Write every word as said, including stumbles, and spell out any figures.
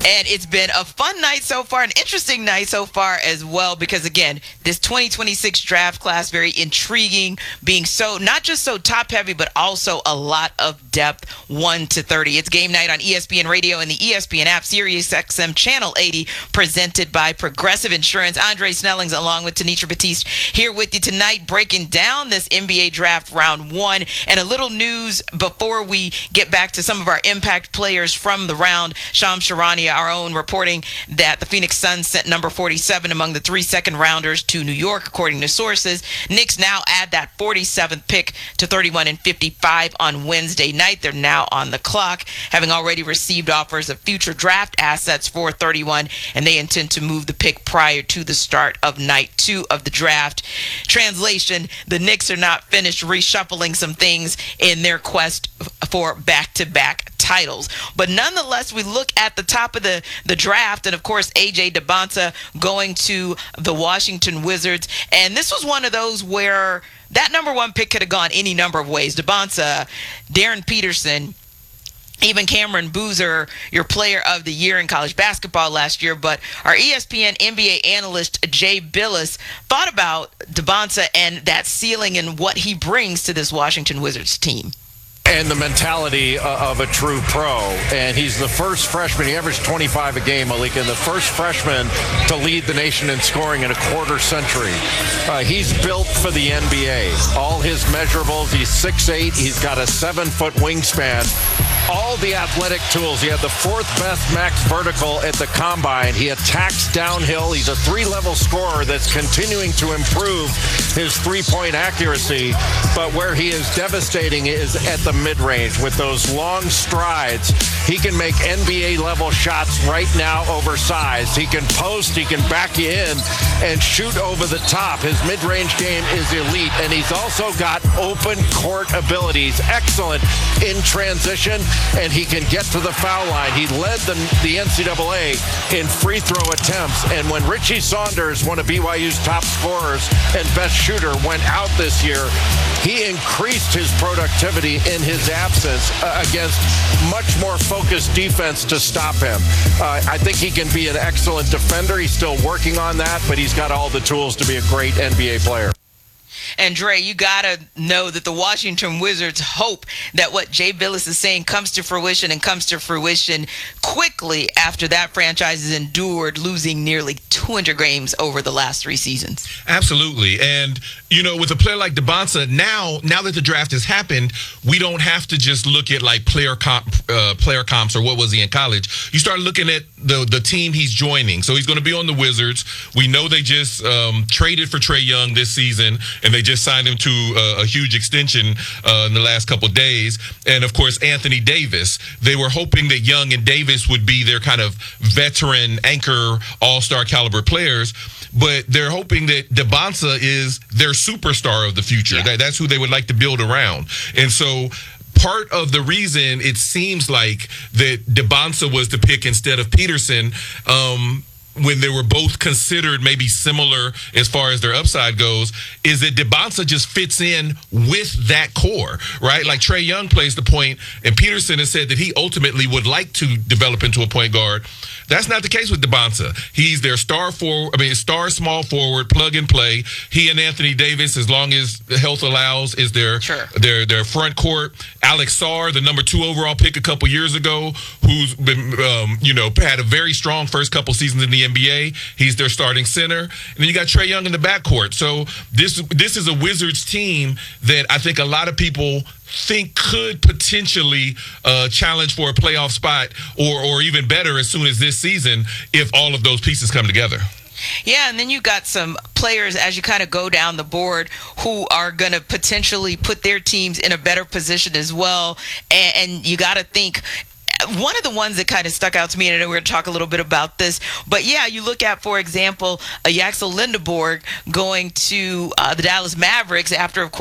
And it's been a fun night so far, an interesting night so far as well, because again, this twenty twenty-six draft class, very intriguing, being so, not just so top heavy, but also a lot of depth, one to thirty. It's game night on E S P N Radio and the E S P N app, Sirius X M Channel eighty, presented by Progressive Insurance. Andre Snellings along with Tanitra Batiste here with you tonight, breaking down this N B A draft round one. And a little news before we get back to some of our impact players from the round. Shams Charania, our own, reporting that the Phoenix Suns sent number forty-seven among the three second rounders to New York, according to sources. Knicks now add that forty-seventh pick to thirty-one and fifty-five on Wednesday night. They're now on the clock, having already received offers of future draft assets for thirty-one, and they intend to move the pick prior to the start of night two of the draft. Translation: the Knicks are not finished reshuffling some things in their quest for back-to-back titles. But nonetheless, we look at the top of the, the draft, and of course, A J Debonta going to the Washington Wizards. And this was one of those where that number one pick could have gone any number of ways. Debonta, Darren Peterson, even Cameron Boozer, your player of the year in college basketball last year. But our E S P N N B A analyst, Jay Bilas, thought about Debonta and that ceiling and what he brings to this Washington Wizards team. And the mentality of a true pro. And he's the first freshman. He averaged twenty-five a game, Malik, and the first freshman to lead the nation in scoring in a quarter century. Uh, he's built for the N B A. All his measurables, he's six eight. He's got a seven-foot wingspan. All the athletic tools. He had the fourth best max vertical at the combine. He attacks downhill. He's a three-level scorer that's continuing to improve his three-point accuracy. But where he is devastating is at the mid-range with those long strides. He can make N B A-level shots right now oversized. He can post, he can back you in, and shoot over the top. His mid-range game is elite, and he's also got open court abilities. Excellent in transition, and he can get to the foul line. He led the, the N C double A in free throw attempts, and when Richie Saunders, one of B Y U's top scorers and best shooter, went out this year, he increased his productivity in his absence uh, against much more focused defense to stop him. Uh, I think he can be an excellent defender. He's still working on that, but he's got all the tools to be a great N B A player. And Dre, you gotta know that the Washington Wizards hope that what Jay Bilas is saying comes to fruition and comes to fruition quickly after that franchise has endured losing nearly two hundred games over the last three seasons. Absolutely. And, you know, with a player like Debonta, now now that the draft has happened, we don't have to just look at like player comp, uh, player comps or what was he in college. You start looking at the, the team he's joining. So he's going to be on the Wizards. We know they just um, traded for Trae Young this season, and they just signed him to a, a huge extension uh, in the last couple of days. And, of course, Anthony Davis. They were hoping that Young and Davis would be their kind of veteran anchor all-star caliber players. But they're hoping that Debonta is their superstar of the future. Yeah. That, that's who they would like to build around. And so part of the reason it seems like that Debonta was the pick instead of Peterson, um, when they were both considered maybe similar as far as their upside goes, is that Debonta just fits in with that core, right? Like Trae Young plays the point, and Peterson has said that he ultimately would like to develop into a point guard. That's not the case with Debonta. He's their star forward, I mean, star small forward, plug and play. He and Anthony Davis, as long as health allows, is their sure. their their front court. Alex Sarr, the number two overall pick a couple years ago, who's been, um, you know, had a very strong first couple seasons in the N B A. He's their starting center. And then you got Trae Young in the backcourt. So this this is a Wizards team that I think a lot of people think could potentially uh, challenge for a playoff spot, or or even better as soon as this season if all of those pieces come together. Yeah, and then you got some players as you kind of go down the board who are going to potentially put their teams in a better position as well. And, and you got to think, one of the ones that kind of stuck out to me, and I know we're going to talk a little bit about this, but yeah, you look at, for example, a Axel Lindeborg going to uh, the Dallas Mavericks after, of course,